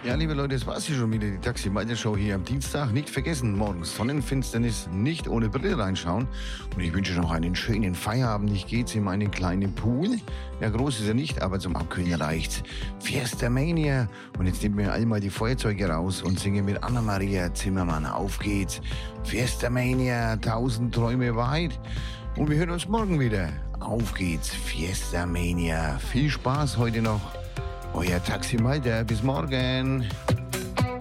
Ja, liebe Leute, das war's hier schon wieder, die Taxi-Meiter-Show hier am Dienstag. Nicht vergessen, morgens Sonnenfinsternis, nicht ohne Brille reinschauen. Und ich wünsche noch einen schönen Feierabend. Ich gehe jetzt in meinen kleinen Pool. Ja, groß ist er nicht, aber zum Abkühlen reicht's. Fiesta Mania. Und jetzt nehmen wir einmal die Feuerzeuge raus und singen mit Anna-Maria Zimmermann. Auf geht's. Fiesta Mania, 1000 Träume weit. Und wir hören uns morgen wieder. Auf geht's, Fiesta Mania. Viel Spaß heute noch. Euer Taxi Meiter, bis morgen.